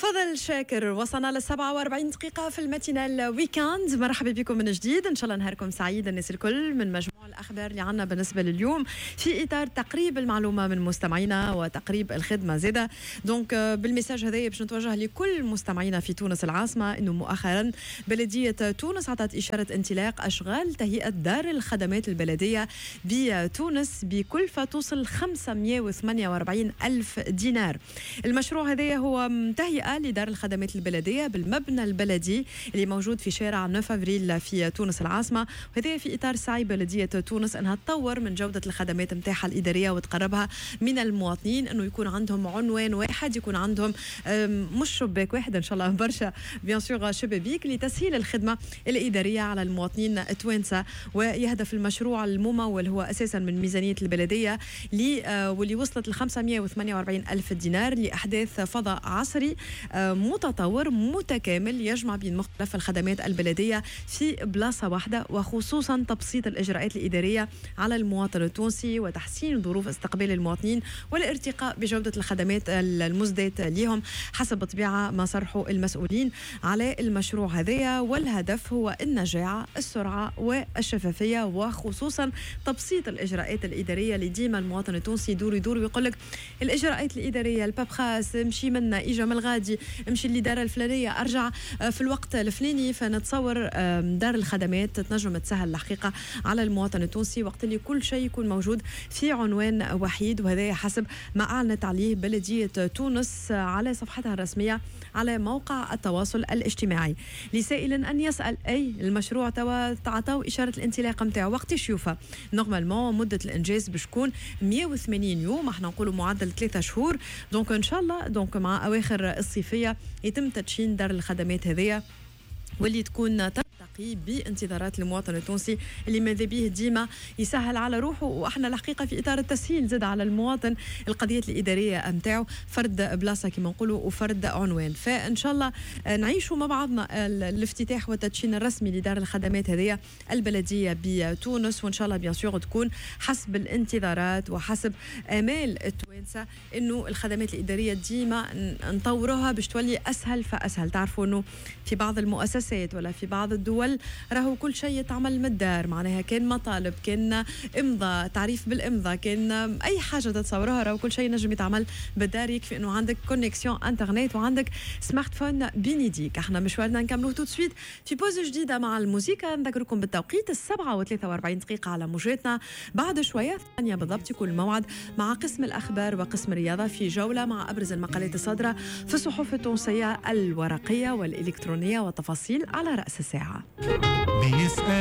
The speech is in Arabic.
فضل شاكر. وصلنا ل 47 دقيقة في الماتينال ويكاند. مرحبا بكم من جديد، إن شاء الله نهاركم سعيد الناس الكل. من مجموع الأخبار اللي عنا بالنسبة لليوم في إطار تقريب المعلومة من مستمعينا وتقريب الخدمة زادة. دونك بالمساج هذا باش نتوجه لكل مستمعينا في تونس العاصمة إنه مؤخرا بلدية تونس عطت إشارة انطلاق أشغال تهيئة دار الخدمات البلدية بتونس بكلفة توصل 548 ألف دينار. المشروع هذا هو تهيئة لدار الخدمات البلدية بالمبنى البلدي اللي موجود في شارع 9 أفريل في تونس العاصمة، وهذا في إطار سعي بلدية تونس أنها تطور من جودة الخدمات متاحة الإدارية وتقربها من المواطنين، أنه يكون عندهم عنوان واحد، يكون عندهم مش شباك واحد إن شاء الله، برشا بيان سور شبابيك لتسهيل الخدمة الإدارية على المواطنين التوانسة. ويهدف المشروع الممول هو أساسا من ميزانية البلدية واللي وصلت ل 548 ألف دينار لأحداث فضاء عصري متطور متكامل يجمع بين مختلف الخدمات البلدية في بلاصة واحدة، وخصوصا تبسيط الإجراءات الإدارية على المواطن التونسي وتحسين ظروف استقبال المواطنين والارتقاء بجودة الخدمات المزداة لهم حسب طبيعة ما صرحوا المسؤولين على المشروع هذا. والهدف هو النجاعة، السرعة والشفافية، وخصوصا تبسيط الإجراءات الإدارية اللي ديما المواطن التونسي يدور ويقول لك الإجراءات الإدارية البابخاس، امشي منا إجا من الغادي، امشي الإدارة الفلانية أرجع في الوقت الفلاني. فنتصور دار الخدمات تنجم تسهل الحقيقة على المواطن التونسي وقت اللي كل شيء يكون موجود في عنوان وحيد، وهذا حسب ما أعلنت عليه بلدية تونس على صفحتها الرسمية على موقع التواصل الاجتماعي. لسائل أن يسأل أي المشروع تعطوا إشارة الانطلاق متاعه وقت يشوفها. نورمالمون مدة الإنجاز بشكون 180 يوم، احنا نقولوا معدل 3 شهور. دونك إن شاء الله دونك مع أواخر الصيفية يتم تدشين دار الخدمات هذه واللي تكون ترتقي بانتظارات المواطن التونسي اللي ماذا به ديما يسهل على روحه. واحنا الحقيقه في اطار التسهيل زاد على المواطن القضيات الاداريه نتاعو، فرد بلاصه كما نقولوا وفرد عنوان. فان شاء الله نعيشوا مع بعضنا الافتتاح والتدشين الرسمي لدار الخدمات هذه البلديه بتونس، وان شاء الله بيان سور تكون حسب الانتظارات وحسب امال التوانسه انه الخدمات الاداريه ديما نطوروها باش تولي اسهل فاسهل. تعرفوا انه في بعض المؤسسات ولا في بعض الدول راهو كل شيء يتعمل من الدار، معناها كان مطالب، كان امضاء، تعريف بالامضاء، كان اي حاجه تتصورها راهو كل شيء نجم يتعمل بالدار. يكفي انه عندك كونيكسيون انترنت وعندك سمارت فون بين يديك. احنا مشوارنا نكملوه تو سويت في بوز جديده مع الموسيقى. نذكركم بالتوقيت 7:43 دقيقه على موجاتنا. بعد شويه ثانيه بالضبط يكون الموعد مع قسم الاخبار وقسم الرياضه في جوله مع ابرز المقالات الصادره في الصحف التونسيه الورقيه والالكترونيه وتفاصيل على رأس الساعة.